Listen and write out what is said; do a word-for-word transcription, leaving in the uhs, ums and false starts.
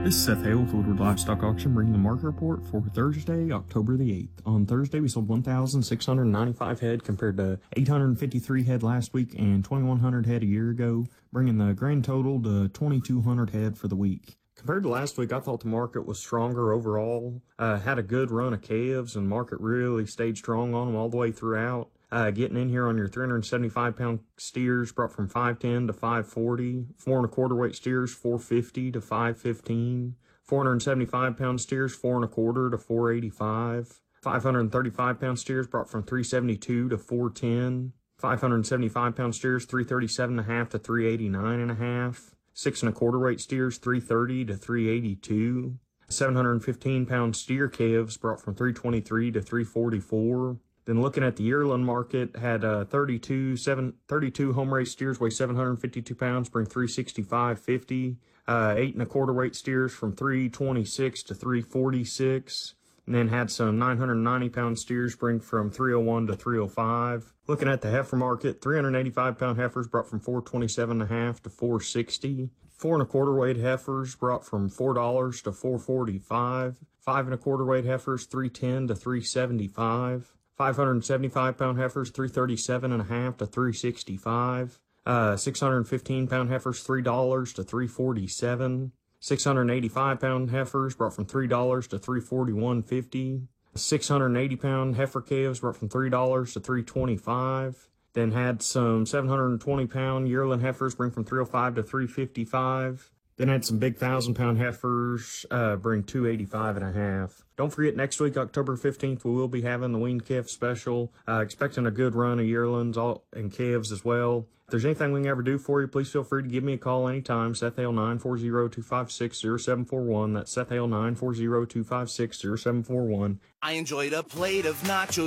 This is Seth Hale with Woodward Livestock Auction, bringing the market report for Thursday, October the eighth. On Thursday, we sold one thousand six hundred ninety-five head compared to eight hundred fifty-three head last week and twenty-one hundred head a year ago, bringing the grand total to twenty-two hundred head for the week. Compared to last week, I thought the market was stronger overall. Uh, had a good run of calves, and market really stayed strong on them all the way throughout. Uh, getting in here on your three hundred seventy-five pound steers brought from five ten to five forty. Four and a quarter weight steers, four fifty to five fifteen. four hundred seventy-five pound steers, four and a quarter to four eighty-five. five hundred thirty-five pound steers brought from three seventy-two to four ten. five hundred seventy-five pound steers, three thirty-seven and a half to three eighty-nine and a half. Six and a quarter weight steers, three thirty to three eighty-two. seven hundred fifteen pound steer calves brought from three twenty-three to three forty-four. Then looking at the yearling market, had uh, thirty-two, seven, thirty-two home raised steers weigh seven hundred fifty-two pounds, bring three sixty-five fifty. Uh, eight and a quarter weight steers from three twenty-six to three forty-six. And then had some nine hundred ninety pound steers bring from three oh one to three oh five. Looking at the heifer market, three hundred eighty-five pound heifers brought from four twenty-seven and a half to four sixty. Four and a quarter weight heifers brought from four dollars to four forty-five. Five and a quarter weight heifers, three ten to three seventy-five. five hundred seventy-five pound heifers, three thirty-seven and a half to three sixty-five. Uh, six hundred fifteen pound heifers, three dollars to three forty-seven. six hundred eighty-five pound heifers brought from three dollars to three forty-one fifty. six hundred eighty pound heifer calves brought from three dollars to three twenty-five. Then had some seven hundred twenty pound yearling heifers bring from three oh five to three fifty-five. Then had some big one thousand pound heifers uh, bring two eighty-five and a half. Don't forget, next week, October fifteenth, we will be having the weaned calf special. Uh, expecting a good run of yearlings all, and calves as well. If there's anything we can ever do for you, please feel free to give me a call anytime. Seth Hale, nine four zero, two five six, zero seven four one. That's Seth Hale, nine four zero, two five six, zero seven four one. I enjoyed a plate of nachos.